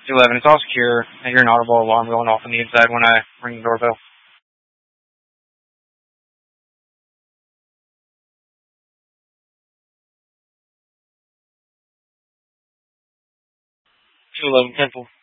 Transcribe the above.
211, it's all secure. I hear an audible alarm going off on the inside when I ring the doorbell. 211 Temple.